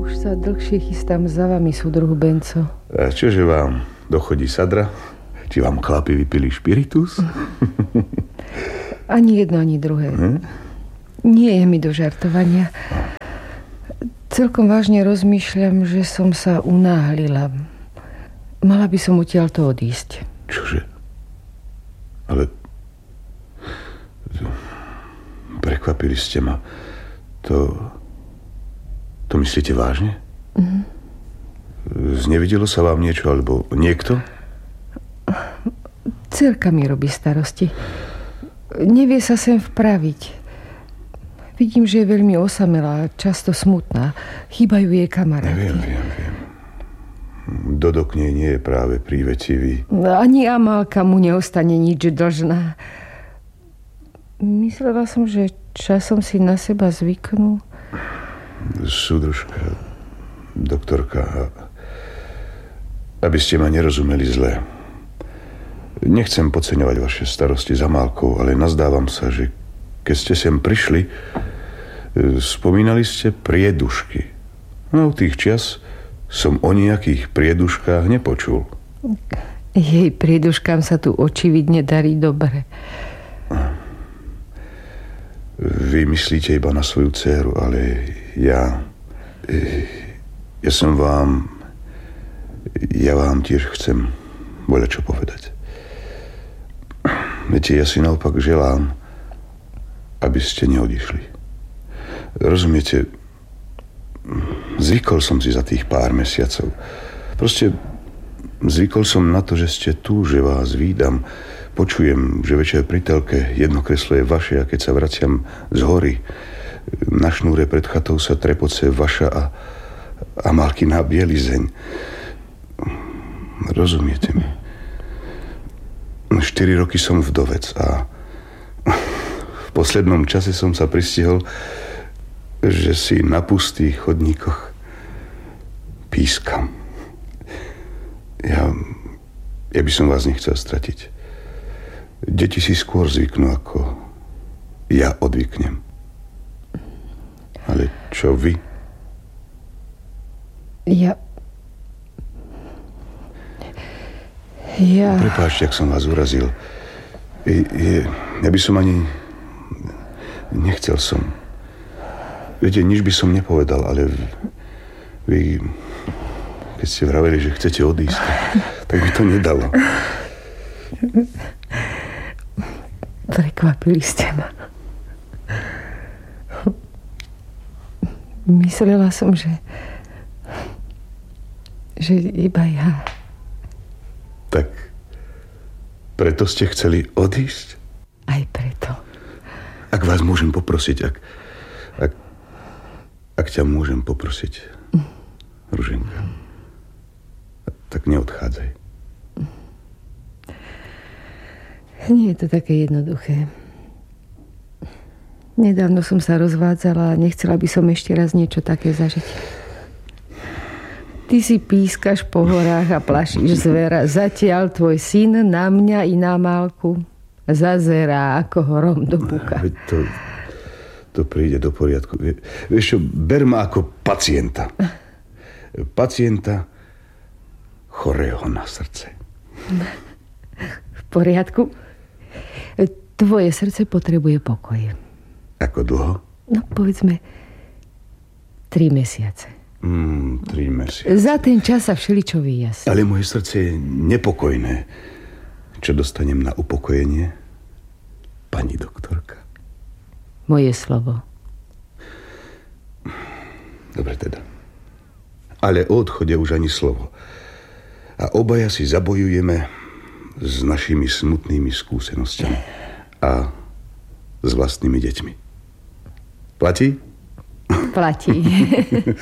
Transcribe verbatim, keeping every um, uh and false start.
Už sa dlhšie chystám za vami, súdruhu Benco. A čože vám dochodí sadra? Či vám chlapi vypili špiritus? Ani jedno, ani druhé. Hm? Nie je mi do žartovania. Celkom vážne rozmýšľam, že som sa unáhlila. Mala by som odtiaľto odísť. Čože? Ale... Prekvapili ste ma. To... To myslíte vážne? Mhm. Znevidelo sa vám niečo, alebo niekto? Dcerka mi robí starosti. Nevie sa sem vpraviť. Vidím, že je veľmi osamelá, často smutná. Chýbajú jej kamarátky. Viem, viem, viem. Dodo k nej nie je práve prívetivý. Ani Amálka mu neostane nič dlžná. Myslela som, že časom si na seba zvyknú. Súdružka, doktorka, aby ste ma nerozumeli zle. Nechcem podceňovať vaše starosti za Amálkou, ale nazdávam sa, že keď ste sem prišli, spomínali ste priedušky. No v tých čas som o nejakých prieduškách nepočul. Jej prieduškám sa tu očividne darí dobre. Vy myslíte iba na svoju dcéru, ale ja... Ja som vám... Ja vám tiež chcem voľačo povedať. Viete, ja si naopak želám, aby ste neodišli. Rozumiete, zvykol som si za tých pár mesiacov. Proste zvykol som na to, že ste tu, že vás vídam. Počujem, že večer pri telke jedno kreslo je vaše a keď sa vraciam z hory, na šnúre pred chatou sa trepoce vaša a, a Malkina bielizeň. Rozumiete mi? Štyri roky som vdovec a v poslednom čase som sa pristihol, že si na pustých chodníkoch pískam. Ja, ja by som vás nechcel stratiť. Deti si skôr zvyknú, ako ja odvyknem. Ale čo vy? Ja... Ja... Prepáčte, ak som vás urazil. Je, je, ja by som ani... Nechcel som. Viete, nič by som nepovedal, ale vy... Keď ste vraveli, že chcete odísť, tak by to nedalo. Prekvapili ste ma. Myslela som, že... že iba ja... Tak preto ste chceli odísť? Aj preto. Ak vás môžem poprosiť, ak, ak, ak ťa môžem poprosiť, mm. Ruženka, tak neodchádzaj. Nie je to také jednoduché. Nedávno som sa rozvádzala a nechcela by som ešte raz niečo také zažiť. Ty si pískaš po horách a plašíš zvera. Zatiaľ tvoj syn na mňa i na Málku zazerá ako horom do buka. To, to príde do poriadku. Vieš čo, ber ma ako pacienta. Pacienta chorého na srdce. V poriadku? Tvoje srdce potrebuje pokoj. Ako dlho? No, povedzme, tri mesiace. Mm, tri mesiace. Za ten čas sa všeličo vyjasní. Ale moje srdce je nepokojné. Čo dostanem na upokojenie? Pani doktorka. Moje slovo. Dobre teda. Ale o odchode už ani slovo. A obaja si zabojujeme s našimi smutnými skúsenosťami a s vlastnými deťmi. Platí? Platí.